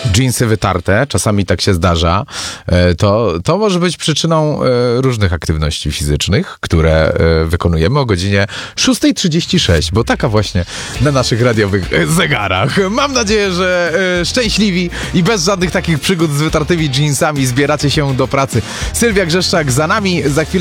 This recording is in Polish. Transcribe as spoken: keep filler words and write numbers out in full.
dżinsy wytarte, czasami tak się zdarza, to, to może być przyczyną różnych aktywności fizycznych, które wykonujemy o godzinie szósta trzydzieści sześć, bo taka właśnie na naszych radiowych zegarach. Mam nadzieję, że szczęśliwi i bez żadnych takich przygód z wytartymi dżinsami zbieracie się do pracy. Sylwia Grzeszczak za nami, za chwilę